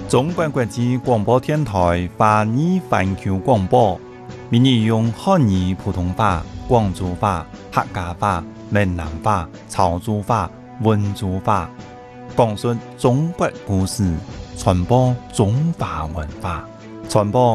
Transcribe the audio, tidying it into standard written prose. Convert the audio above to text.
中国国际广播电台华语环球广播，每日用汉语、普通话、广州话、客家话、闽南话、潮州话、温州话，讲述中国故事，传播中华文化，传播